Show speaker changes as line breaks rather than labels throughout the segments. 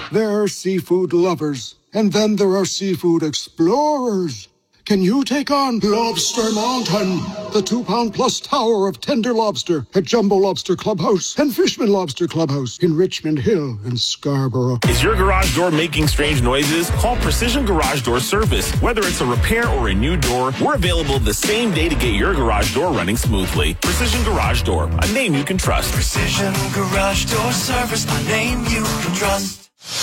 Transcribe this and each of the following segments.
There are seafood lovers, and then there are seafood explorers. Can you take on Lobster Mountain, the 2-pound-plus tower of tender lobster at Jumbo Lobster Clubhouse and Fishman Lobster Clubhouse in Richmond Hill and Scarborough?
Is your garage door making strange noises? Call Precision Garage Door Service. Whether it's a repair or a new door, we're available the same day to get your garage door running smoothly. Precision Garage Door, a name you can trust.
Precision Garage Door Service, a name you can trust.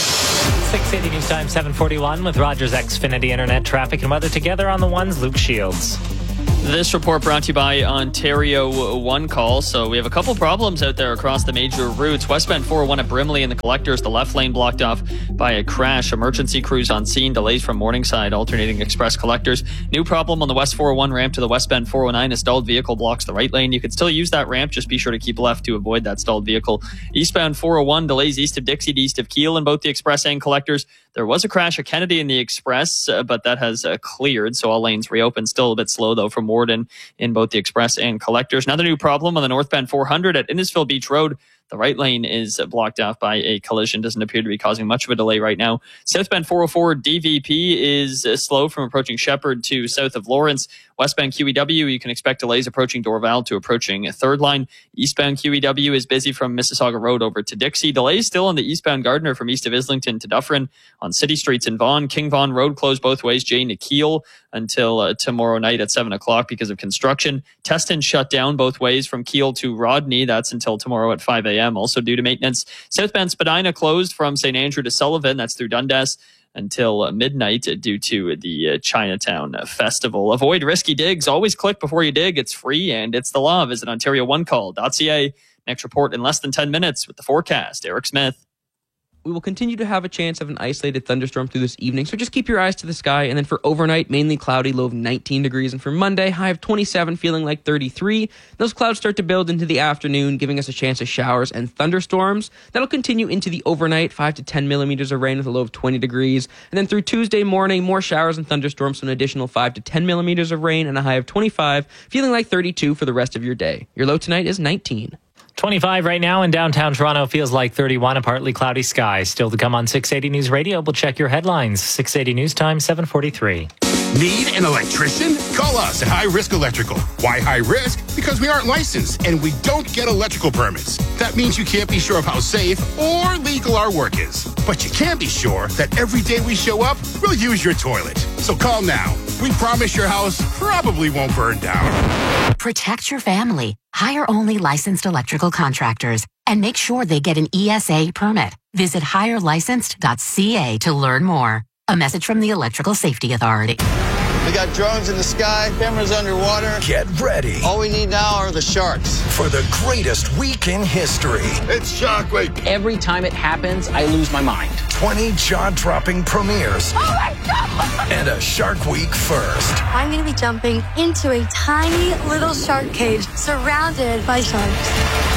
680 News Time 741 with Rogers Xfinity Internet traffic and weather together on the ones. Luke Shields.
This report brought to you by Ontario One Call. So we have a couple problems out there across the major routes. Westbound 401 at Brimley and the Collectors, the left lane blocked off by a crash. Emergency crews on scene. Delays from Morningside, alternating express collectors. New problem on the West 401 ramp to the westbound 409. A stalled vehicle blocks the right lane. You can still use that ramp. Just be sure to keep left to avoid that stalled vehicle. Eastbound 401 delays east of Dixie, east of Keele in both the express and collectors. There was a crash at Kennedy in the express, but that has cleared, so all lanes reopened. Still a bit slow, though, from Warden in both the express and collectors. Another new problem on the northbound 400 at Innisfil Beach Road. The right lane is blocked off by a collision. Doesn't appear to be causing much of a delay right now. Southbound 404 DVP is slow from approaching Shepherd to south of Lawrence. Westbound QEW, you can expect delays approaching Dorval to approaching Third Line. Eastbound QEW is busy from Mississauga Road over to Dixie. Delays still on the eastbound Gardiner from east of Islington to Dufferin. On city streets in Vaughan, King Vaughan Road closed both ways, Jane to Keele until tomorrow night at 7 o'clock because of construction. Teston shut down both ways from Keele to Rodney. That's until tomorrow at 5 a.m. also due to maintenance. Southbound Spadina closed from St. Andrew to Sullivan. That's through Dundas until midnight due to the Chinatown Festival. Avoid risky digs. Always click before you dig. It's free and it's the law. Visit OntarioOneCall.ca. Next report in less than 10 minutes with the forecast. Eric Smith.
We will continue to have a chance of an isolated thunderstorm through this evening, so just keep your eyes to the sky. And then for overnight, mainly cloudy, low of 19 degrees. And for Monday, high of 27, feeling like 33. Those clouds start to build into the afternoon, giving us a chance of showers and thunderstorms. That'll continue into the overnight, 5 to 10 millimeters of rain with a low of 20 degrees. And then through Tuesday morning, more showers and thunderstorms, so an additional 5 to 10 millimeters of rain and a high of 25, feeling like 32 for the rest of your day. Your low tonight is 19.
25 right now in downtown Toronto, feels like 31, a partly cloudy sky. Still to come on 680 News Radio. We'll check your headlines. 680 News Time, 743.
Need an electrician? Call us at High Risk Electrical. Why high risk? Because we aren't licensed and we don't get electrical permits. That means you can't be sure of how safe or legal our work is. But you can be sure that every day we show up, we'll use your toilet. So call now. We promise your house probably won't burn down.
Protect your family. Hire only licensed electrical contractors and make sure they get an ESA permit. Visit hirelicensed.ca to learn more. A message from the Electrical Safety Authority.
We got drones in the sky, cameras underwater.
Get ready.
All we need now are the sharks.
For the greatest week in history.
It's Shark Week.
Every time it happens, I lose my mind.
20 jaw-dropping premieres.
Oh my God!
And a Shark Week first.
I'm going to be jumping into a tiny little shark cage surrounded by sharks.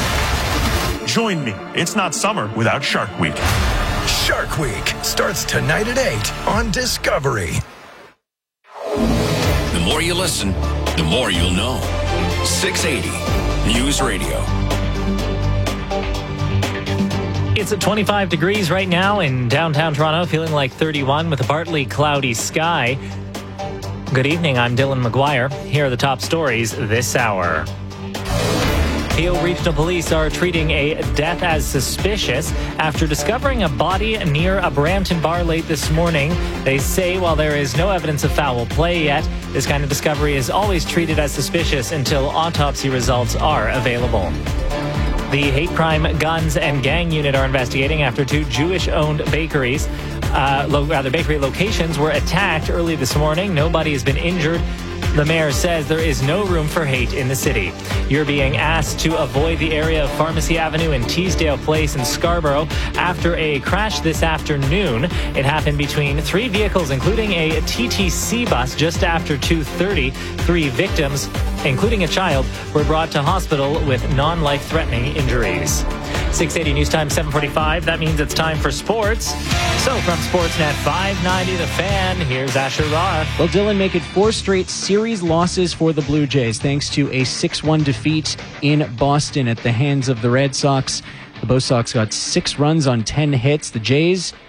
Join me. It's not summer without Shark Week.
Shark Week starts tonight at 8 on Discovery.
The more you listen, the more you'll know. 680 News Radio.
It's at 25 degrees right now in downtown Toronto, feeling like 31 with a partly cloudy sky. Good evening, I'm Dylan McGuire. Here are the top stories this hour. Peel Regional Police are treating a death as suspicious after discovering a body near a Brampton bar late this morning. They say while there is no evidence of foul play yet, this kind of discovery is always treated as suspicious until autopsy results are available. The Hate Crime Guns and Gang Unit are investigating after two Jewish-owned bakery locations were attacked early this morning. Nobody has been injured. The mayor says there is no room for hate in the city. You're being asked to avoid the area of Pharmacy Avenue and Teesdale Place in Scarborough after a crash this afternoon. It happened between three vehicles, including a TTC bus just after 2:30. 3 victims, including a child, were brought to hospital with non-life-threatening injuries. 680 News Time, 7:45. That means it's time for sports. So from Sportsnet 590, The Fan, here's Asher Roth.
Well, Dylan, make it 4 straight series losses for the Blue Jays, thanks to a 6-1 defeat in Boston at the hands of the Red Sox. The Bo Sox got 6 runs on 10 hits. The Jays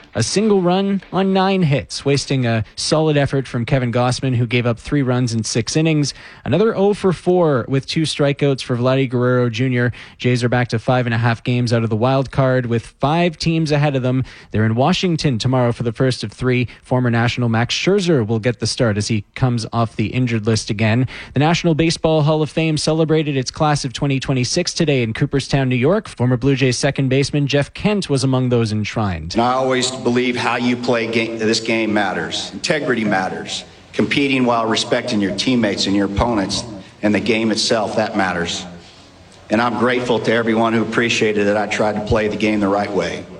a single run on 9 hits, wasting a solid effort from Kevin Gausman, who gave up 3 runs in 6 innings. Another 0 for 4 with 2 strikeouts for Vladdy Guerrero Jr. Jays are back to 5.5 games out of the wild card with 5 teams ahead of them. They're in Washington tomorrow for the first of 3. Former National Max Scherzer will get the start as he comes off the injured list again. The National Baseball Hall of Fame celebrated its class of 2026 today in Cooperstown, New York. Former Blue Jays second baseman Jeff Kent was among those enshrined.
And I always believe how you play this game matters. Integrity matters. Competing while respecting your teammates and your opponents and the game itself, that matters. And I'm grateful to everyone who appreciated that I tried to play the game the right way.